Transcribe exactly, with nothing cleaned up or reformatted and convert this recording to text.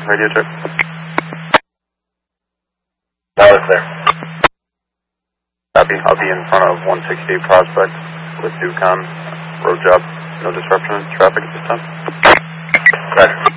radio check. Now it's there. Copy. I'll be in front of one sixty-eight Prospect with Ducon. Road job. No disruption in traffic at this time. Correct.